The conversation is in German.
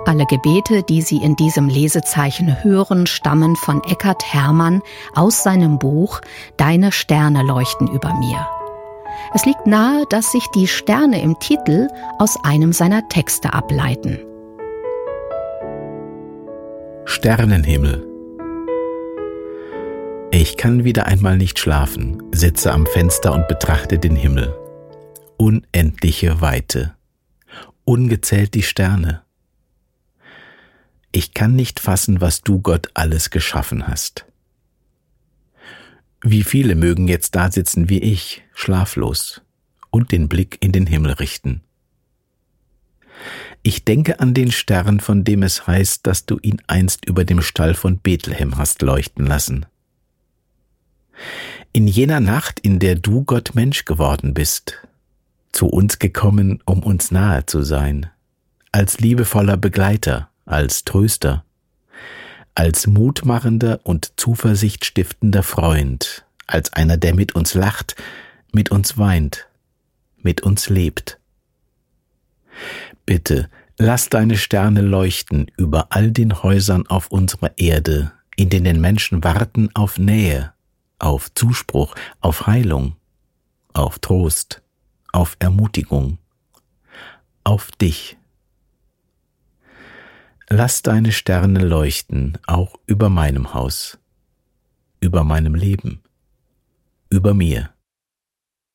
Alle Gebete, die Sie in diesem Lesezeichen hören, stammen von Eckhard Hermann aus seinem Buch »Deine Sterne leuchten über mir«. Es liegt nahe, dass sich die Sterne im Titel aus einem seiner Texte ableiten. Sternenhimmel. Ich kann wieder einmal nicht schlafen, sitze am Fenster und betrachte den Himmel. Unendliche Weite. Ungezählt die Sterne. Ich kann nicht fassen, was du, Gott, alles geschaffen hast. Wie viele mögen jetzt da sitzen wie ich, schlaflos, und den Blick in den Himmel richten. Ich denke an den Stern, von dem es heißt, dass du ihn einst über dem Stall von Bethlehem hast leuchten lassen. In jener Nacht, in der du, Gott, Mensch geworden bist, zu uns gekommen, um uns nahe zu sein, als liebevoller Begleiter, als Tröster, als mutmachender und zuversichtstiftender Freund, als einer, der mit uns lacht, mit uns weint, mit uns lebt. Bitte, lass deine Sterne leuchten über all den Häusern auf unserer Erde, in denen Menschen warten auf Nähe, auf Zuspruch, auf Heilung, auf Trost, auf Ermutigung, auf dich. Lass deine Sterne leuchten auch über meinem Haus, über meinem Leben, über mir.